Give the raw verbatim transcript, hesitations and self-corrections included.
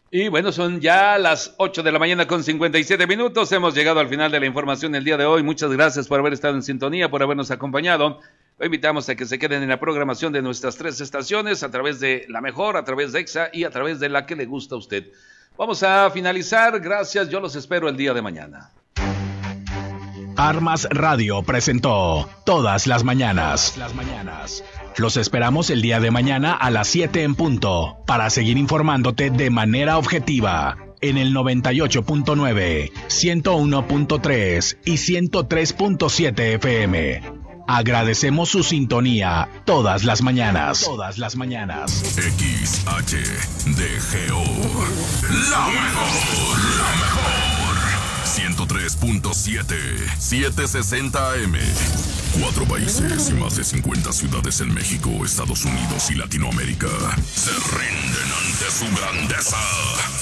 Y bueno, son ya las ocho de la mañana con cincuenta y siete minutos. Hemos llegado al final de la información el día de hoy. Muchas gracias por haber estado en sintonía, por habernos acompañado. Lo invitamos a que se queden en la programación de nuestras tres estaciones, a través de La Mejor, a través de EXA y a través de la que le gusta a usted. Vamos a finalizar. Gracias. Yo los espero el día de mañana. Armas Radio presentó Todas las Mañanas. Todas las mañanas. Los esperamos el día de mañana a las siete en punto para seguir informándote de manera objetiva en el noventa y ocho punto nueve, ciento uno punto tres y ciento tres punto siete F M. Agradecemos su sintonía todas las mañanas. Todas las mañanas. X H D G O. La mejor. La mejor. ciento tres punto siete. setecientos sesenta A M. Cuatro países y más de cincuenta ciudades en México, Estados Unidos y Latinoamérica se rinden ante su grandeza.